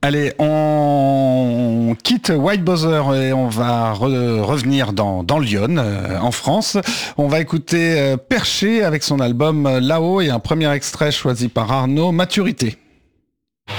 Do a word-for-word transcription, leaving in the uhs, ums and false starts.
Allez, on quitte White Bother et on va re- revenir dans, dans Lyon, euh, en France. On va écouter euh, Perché avec son album euh, Là-haut et un premier extrait choisi par Arnaud, Maturité.